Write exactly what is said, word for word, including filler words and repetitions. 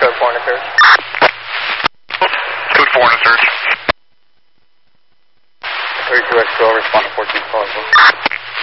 code four in a search. Code four in a search. thirty-two X two, respond to fourteen twelve.